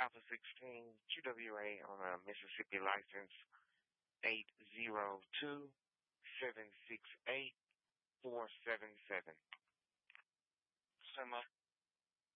Alpha 16 QWA on a Mississippi license 802-768-477. Sir,